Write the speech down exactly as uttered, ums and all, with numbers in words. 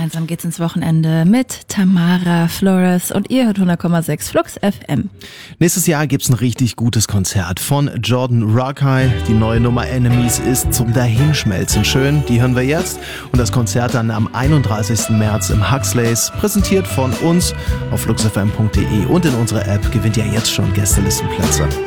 gemeinsam geht's ins Wochenende mit Tamara Flores und ihr hört hundert Komma sechs Flux F M. Nächstes Jahr gibt's ein richtig gutes Konzert von Jordan Rakei. Die neue Nummer Enemies ist zum Dahinschmelzen schön. Die hören wir jetzt. Und das Konzert dann am einunddreißigsten März im Huxleys, präsentiert von uns auf fluxfm punkt de und in unserer App gewinnt ihr jetzt schon Gästelistenplätze.